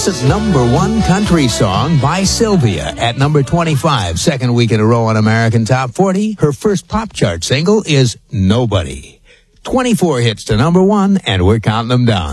recent #1 country song by Sylvia at number 25, second week in a row on American Top 40. Her first pop chart single is Nobody. 24 hits to #1, and we're counting them down.